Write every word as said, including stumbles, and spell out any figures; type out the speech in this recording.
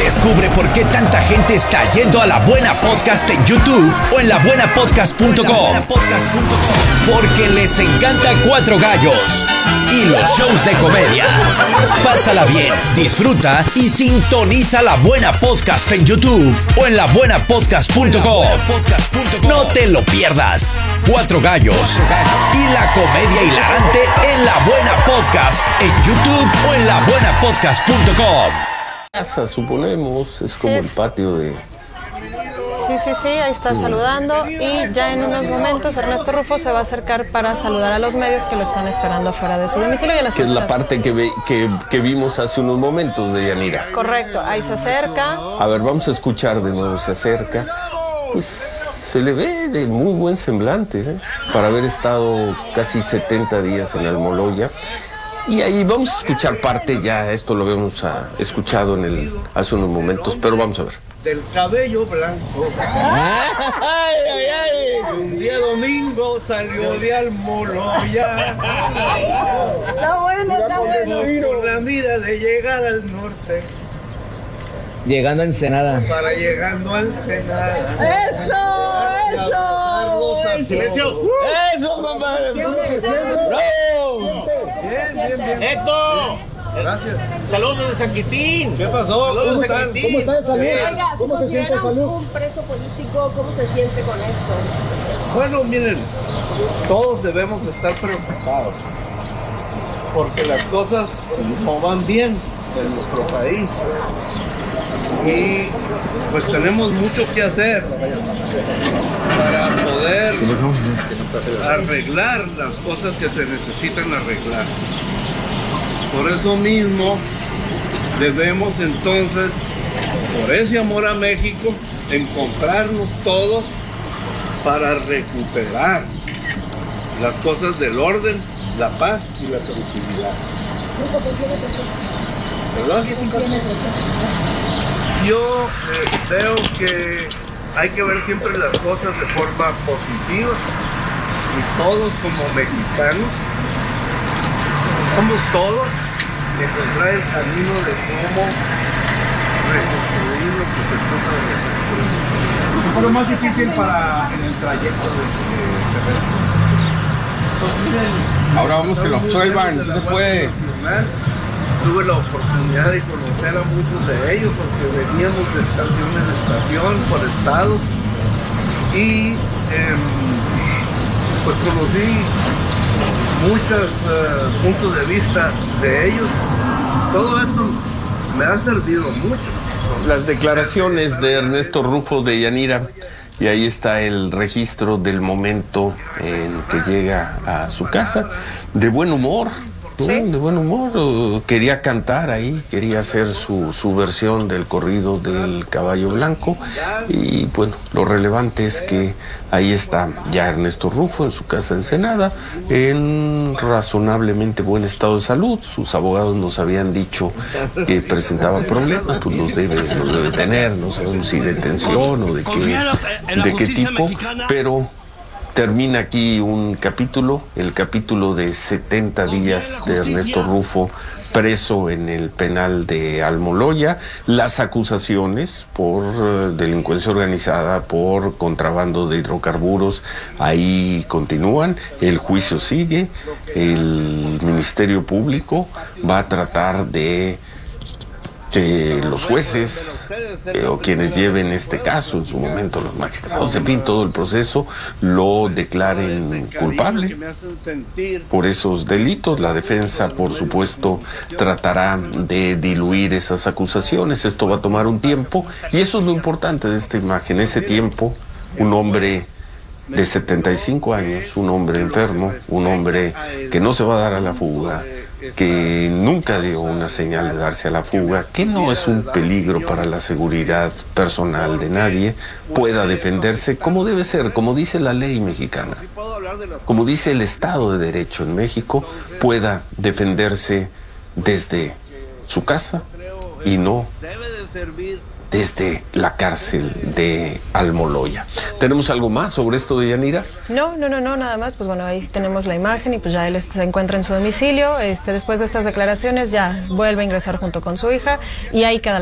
Descubre por qué tanta gente está yendo a La Buena Podcast en YouTube o en la buena podcast punto com. Porque les encanta Cuatro Gallos y los shows de comedia. Pásala bien, disfruta y sintoniza La Buena Podcast en YouTube o en la buena podcast punto com. No te lo pierdas. Cuatro Gallos y la comedia hilarante en La Buena Podcast en YouTube o en la buena podcast punto com. Casa, suponemos, es como Sí, el es- patio de... Sí, sí, sí, ahí está saludando y ya en unos momentos Ernesto Rufo se va a acercar para saludar a los medios que lo están esperando afuera de su domicilio y a las que es la personas. parte que, ve- que, que vimos hace unos momentos de Yanira. Correcto, ahí se acerca. A ver, vamos a escuchar de nuevo, se acerca. Pues se le ve de muy buen semblante, ¿eh? Para haber estado casi setenta días en Almoloya. Y ahí vamos a escuchar parte, ya esto lo habíamos ah, escuchado en el, hace unos momentos, pero vamos a ver. Del cabello blanco. Un día domingo salió de Almoloya. Está bueno, está bueno. Con la mira de llegar al norte. Llegando a Ensenada. Para llegando al Ensenada. Eso, eso. Silencio. ¡Eso, papá! Bien, bien, bien. ¡Héctor! Gracias. ¡Saludos de San Quitín! ¿Qué pasó? Saludos ¿Cómo de están? San Quitín. ¿Cómo está de salud? Bien. Oiga, ¿Cómo se siente de considera salud? un preso político, ¿cómo se siente con esto? Bueno, miren, todos debemos estar preocupados porque las cosas no van bien en nuestro país y pues tenemos mucho que hacer para poder arreglar las cosas que se necesitan arreglar. Por eso mismo debemos entonces, por ese amor a México, encontrarnos todos para recuperar las cosas del orden, la paz y la tranquilidad. ¿Verdad? Yo eh, veo que hay que ver siempre las cosas de forma positiva y todos como mexicanos somos todos encontrar el camino de cómo reconstruir lo que se puso de reconstruir. ¿Qué fue lo más difícil para en el trayecto de este terrestre? Pues miren, Ahora vamos que lo estamos absuelvan, muy bien de no se la puede. Guardia Nacional. Tuve la oportunidad de conocer a muchos de ellos porque veníamos de estación en estación por estados y em, pues conocí muchos eh, puntos de vista de ellos. Todo esto me ha servido mucho. Las declaraciones de Ernesto Rufo de Yanira, y ahí está el registro del momento en que llega a su casa, de buen humor, ¿no? Sí. De buen humor, eh, quería cantar ahí, quería hacer su, su versión del corrido del caballo blanco, y bueno, lo relevante es que ahí está ya Ernesto Rufo en su casa Ensenada, en razonablemente buen estado de salud. Sus abogados nos habían dicho que presentaba problemas, pues los debe, los debe tener, no sabemos si de tensión o de qué, de qué tipo, pero termina aquí un capítulo, el capítulo de setenta días de Ernesto Rufo preso en el penal de Almoloya, las acusaciones por eh, delincuencia organizada, por contrabando de hidrocarburos, ahí continúan, el juicio sigue, el Ministerio Público va a tratar de que los jueces eh, o quienes lleven este caso en su momento, los magistrados, en fin, todo el proceso, lo declaren culpable por esos delitos. La defensa, por supuesto, tratará de diluir esas acusaciones. Esto va a tomar un tiempo y eso es lo importante de esta imagen. Ese tiempo, un hombre de setenta y cinco años, un hombre enfermo, un hombre que no se va a dar a la fuga, que nunca dio una señal de darse a la fuga, que no es un peligro para la seguridad personal de nadie, pueda defenderse como debe ser, como dice la ley mexicana, como dice el Estado de Derecho en México, pueda defenderse desde su casa y no desde la cárcel de Almoloya. ¿Tenemos algo más sobre esto de Yanira? No, no, no, no, nada más. Pues bueno, ahí tenemos la imagen y pues ya él se encuentra en su domicilio. Este, después de estas declaraciones ya vuelve a ingresar junto con su hija y ahí queda.